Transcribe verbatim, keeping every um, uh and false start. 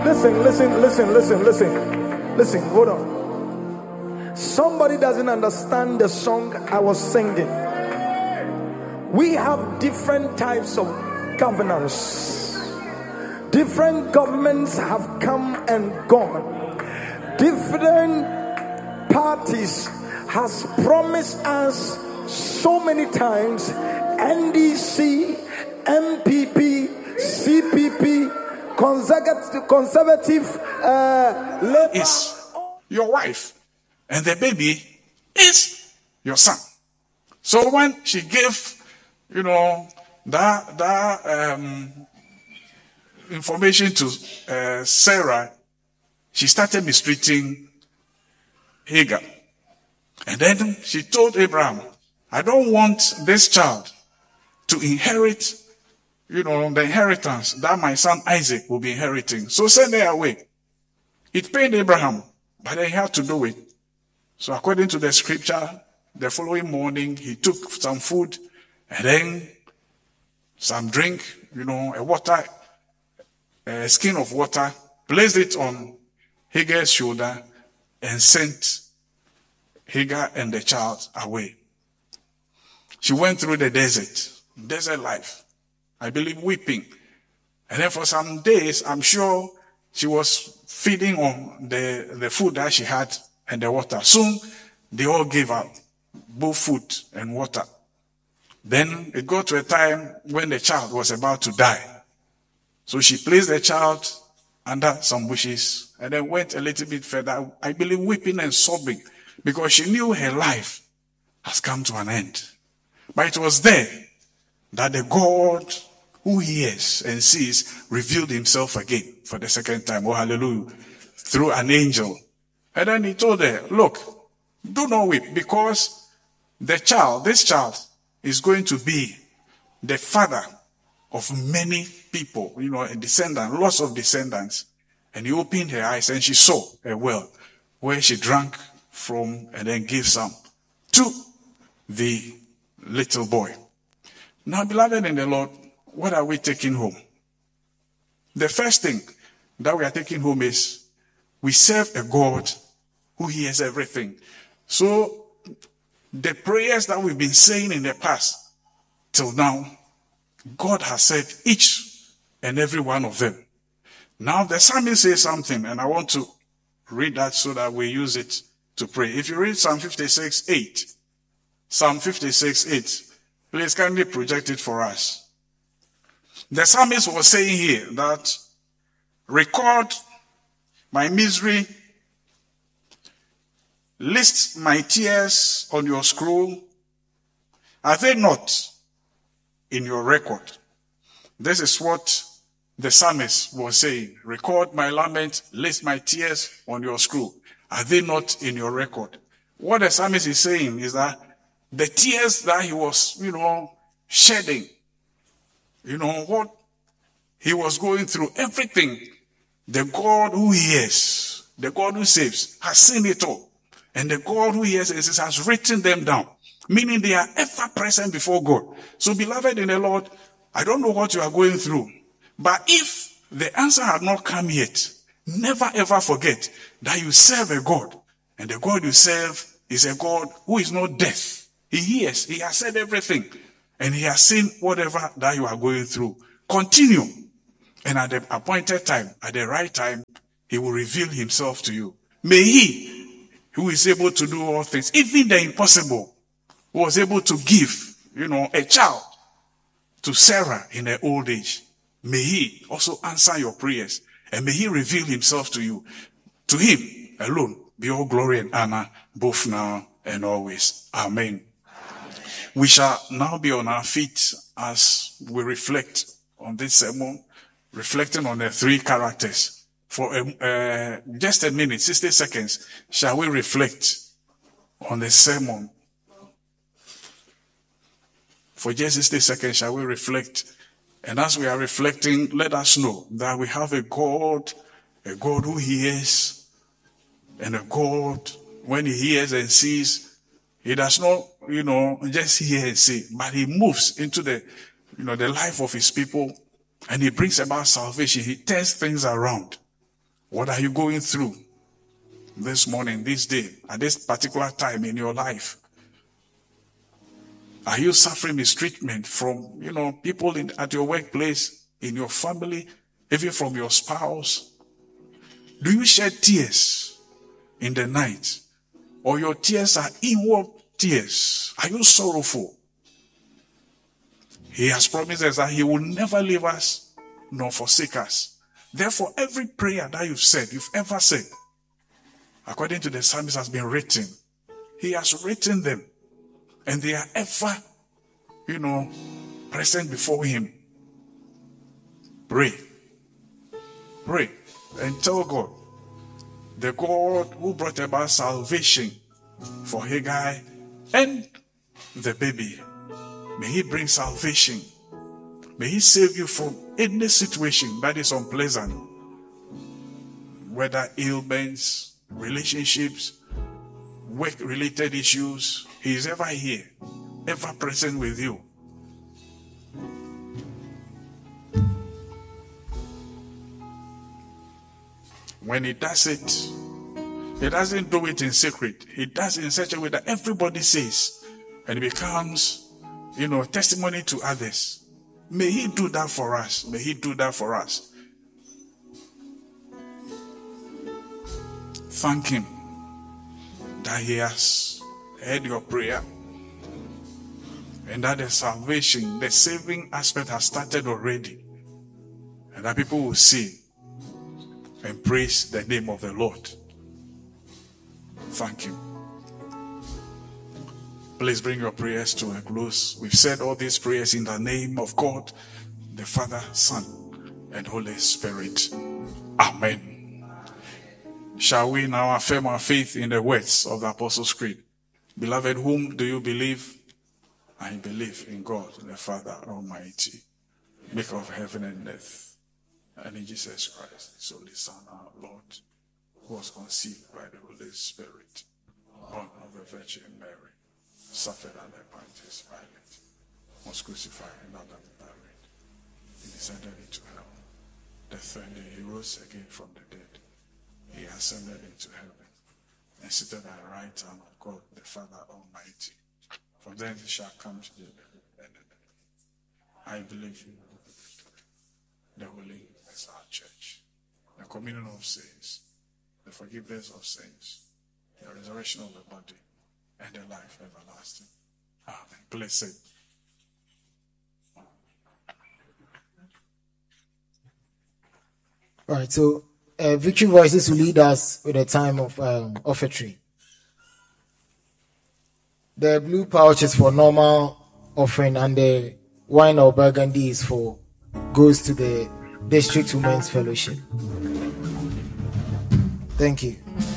Listen, listen, listen, listen, listen. Listen, hold on. Somebody doesn't understand the song I was singing. We have different types of governance. Different governments have come and gone. Different parties has promised us so many times. N D C, M P P, C P P, conservative, conservative uh, labor is your wife, and the baby is your son. So when she gave, you know, that that um, information to uh, Sarah, she started mistreating Hagar, and then she told Abraham, "I don't want this child to inherit, you know, the inheritance that my son Isaac will be inheriting. So send her away." It pained Abraham, but he had to do it. So according to the scripture, the following morning, he took some food and then some drink, you know, a water, a skin of water, placed it on Hagar's shoulder and sent Hagar and the child away. She went through the desert. Desert life, I believe, weeping. And then for some days, I'm sure she was feeding on the, the food that she had and the water. Soon, they all gave up, both food and water. Then it got to a time when the child was about to die. So she placed the child under some bushes and then went a little bit further, I believe weeping and sobbing, because she knew her life has come to an end. But it was there that the God who hears and sees revealed himself again for the second time. Oh, hallelujah. Through an angel. And then he told her, look, do not weep, because the child, this child, is going to be the father of many people, you know, a descendant, lots of descendants. And he opened her eyes and she saw a well where she drank from and then gave some to the little boy. Now, beloved in the Lord, what are we taking home? The first thing that we are taking home is we serve a God who hears everything. So, the prayers that we've been saying in the past till now, God has said each and every one of them. Now, the psalmist says something, and I want to read that so that we use it to pray. If you read Psalm fifty-six, eight, Psalm fifty-six, eight, please kindly project it for us. The psalmist was saying here that, record my misery, list my tears on your scroll. Are they not in your record? This is what the psalmist was saying. Record my lament, list my tears on your scroll. Are they not in your record? What the psalmist is saying is that the tears that he was, you know, shedding, you know, what he was going through, everything, the God who hears, the God who saves, has seen it all. And the God who hears has written them down, meaning they are ever present before God. So, beloved in the Lord, I don't know what you are going through, but if the answer had not come yet, never ever forget that you serve a God, and the God you serve is a God who is not deaf. He hears, he has said everything, and he has seen whatever that you are going through. Continue, and at the appointed time, at the right time, he will reveal himself to you. May he, who is able to do all things, even the impossible, who was able to give, you know, a child to Sarah in her old age, may he also answer your prayers, and may he reveal himself to you. To him alone be all glory and honor, both now and always. Amen. We shall now be on our feet as we reflect on this sermon, reflecting on the three characters. For uh, just a minute, sixty seconds, shall we reflect on the sermon? For just sixty seconds, shall we reflect? And as we are reflecting, let us know that we have a God, a God who hears, and a God, when he hears and sees, he does not, you know, just hear and see, but he moves into the, you know, the life of his people, and he brings about salvation. He turns things around. What are you going through this morning, this day, at this particular time in your life? Are you suffering mistreatment from, you know, people in, at your workplace, in your family, even from your spouse? Do you shed tears in the night? Or your tears are inward tears? Are you sorrowful? He has promised us that he will never leave us nor forsake us. Therefore, every prayer that you've said, you've ever said, according to the psalmist, has been written. He has written them. And they are ever, you know, present before him. Pray. Pray. And tell God, the God who brought about salvation for Haggai and the baby, may he bring salvation. May he save you from any situation that is unpleasant. Whether ailments, relationships, work-related issues, he is ever here, ever present with you. When he does it, he doesn't do it in secret. He does it in such a way that everybody says, and it becomes, you know, testimony to others. May he do that for us. May he do that for us. Thank him that he has heard your prayer and that the salvation, the saving aspect has started already, and that people will see and praise the name of the Lord. Thank you. Please bring your prayers to a close. We've said all these prayers in the name of God, the Father, Son, and Holy Spirit. Amen. Shall we now affirm our faith in the words of the Apostles' Creed? Beloved, whom do you believe? I believe in God, the Father Almighty, maker of heaven and earth, and in Jesus Christ, his only Son, our Lord, who was conceived by the Holy Spirit, born of the Virgin Mary, suffered under Pontius Pilate, was crucified and not buried. He descended into hell. The third day he rose again from the dead. He ascended into heaven and seated at the right hand of God, the Father Almighty. From thence he shall come to the living and the dead. I believe in the Holy as our church, the communion of saints, the forgiveness of sins, the resurrection of the body, and the life everlasting. Amen. Blessed. All right, so uh, Victory Voices will lead us with a time of um, offertory. The blue pouch is for normal offering, and the wine or burgundy is for goes to the District Women's Fellowship. Thank you.